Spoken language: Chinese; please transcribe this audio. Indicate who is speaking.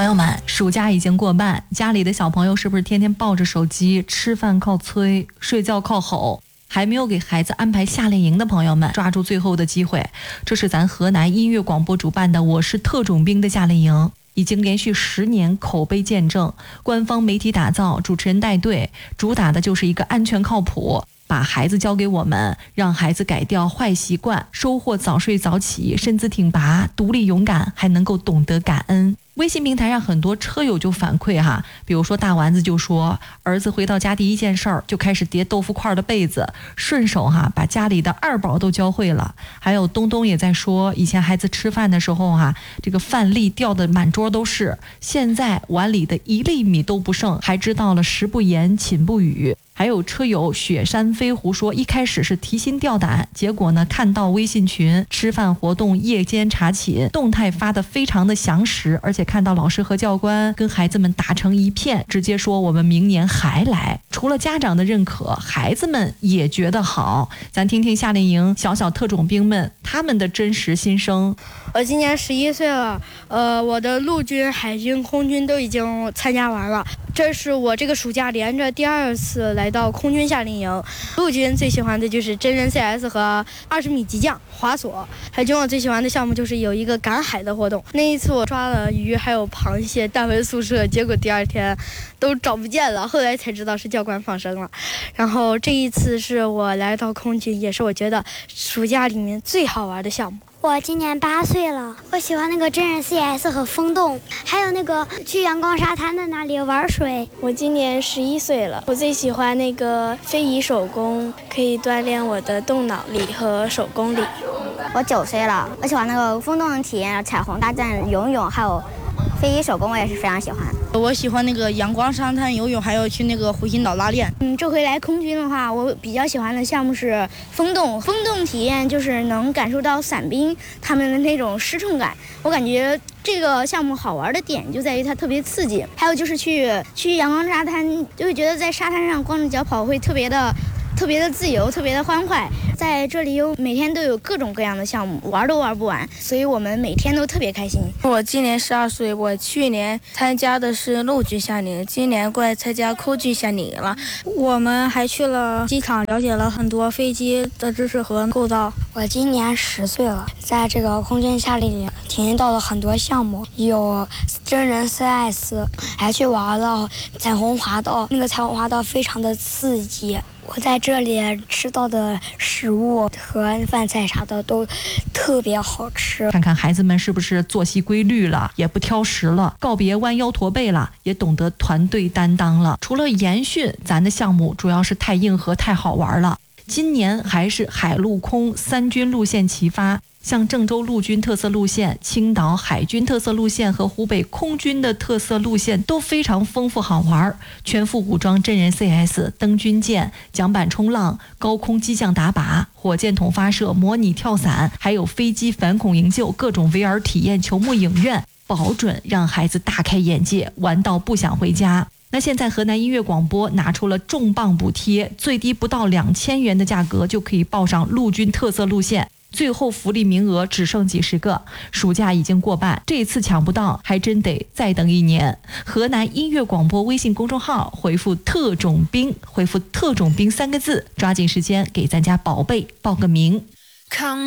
Speaker 1: 友们，暑假已经过半，家里的小朋友是不是天天抱着手机，吃饭靠催，睡觉靠吼？还没有给孩子安排夏令营的朋友们，抓住最后的机会，这是咱河南音乐广播主办的我是特种兵的夏令营，已经连续10年口碑见证，官方媒体打造，主持人带队，主打的就是一个安全靠谱，把孩子交给我们，让孩子改掉坏习惯，收获早睡早起，身姿挺拔，独立勇敢，还能够懂得感恩。微信平台上很多车友就反馈哈，比如说大丸子就说，儿子回到家第一件事儿就开始叠豆腐块的被子，顺手把家里的2宝都教会了。还有东东也在说，以前孩子吃饭的时候这个饭粒掉的满桌都是，现在碗里的1粒米都不剩，还知道了食不言寝不语。还有车友雪山飞狐说，一开始是提心吊胆，结果呢看到微信群吃饭活动夜间查寝动态发得非常的详实，而且看到老师和教官跟孩子们打成一片，直接说我们明年还来。除了家长的认可，孩子们也觉得好。咱听听夏令营小特种兵们他们的真实心声。
Speaker 2: 我今年11岁了，我的陆军、海军、空军都已经参加完了。这是我这个暑假连着第2次来到空军夏令营。陆军最喜欢的就是真人 CS 和20米急降、滑索。海军我最喜欢的项目就是有一个赶海的活动。那一次我抓了鱼还有螃蟹带回宿舍，结果第2天都找不见了，后来才知道是教官放生了。然后这一次是我来到空军，也是我觉得暑假里面最好玩的项目。
Speaker 3: 我今年8岁了，我喜欢那个真人 CS 和风洞，还有那个去阳光沙滩的那里玩水。
Speaker 4: 我今年11岁了，我最喜欢那个非遗手工，可以锻炼我的动脑力和手工力。
Speaker 5: 我9岁了，我喜欢那个风洞的体验，彩虹大战、游泳，还有非遗手工，我也是非常喜欢。
Speaker 2: 我喜欢那个阳光沙滩游泳，还有去那个湖心岛拉练。
Speaker 3: 这回来空军的话，我比较喜欢的项目是风洞。风洞体验就是能感受到伞兵他们的那种失重感。我感觉这个项目好玩的点就在于它特别刺激。还有就是去阳光沙滩，就会觉得在沙滩上光着脚跑会特别的自由，特别的欢快。在这里每天都有各种各样的项目，玩都玩不完，所以我们每天都特别开心。
Speaker 4: 我今年12岁，我去年参加的是陆军夏令营，今年过来参加空军夏令营了。我们还去了机场，了解了很多飞机的知识和构造。
Speaker 3: 我今年10岁了，在这个空军夏令营体验到了很多项目，有真人 CS， 还去玩了彩虹滑道，那个彩虹滑道非常的刺激。我在这里吃到的食物和饭菜啥的都特别好吃。
Speaker 1: 看看孩子们是不是作息规律了，也不挑食了，告别弯腰驼背了，也懂得团队担当了。除了严训，咱的项目主要是太硬核太好玩了。今年还是海陆空3军路线齐发，像郑州陆军特色路线、青岛海军特色路线和湖北空军的特色路线都非常丰富好玩，全副武装真人 CS、登军舰、桨板冲浪、高空机降打靶、火箭筒发射、模拟跳伞，还有飞机反恐营救，各种 VR 体验球幕影院，保准让孩子大开眼界，玩到不想回家。那现在河南音乐广播拿出了重磅补贴，最低不到2000元的价格就可以报上陆军特色路线，最后福利名额只剩几十个，暑假已经过半，这次抢不到还真得再等1年。河南音乐广播微信公众号回复特种兵，回复特种兵3个字，抓紧时间给咱家宝贝报个名。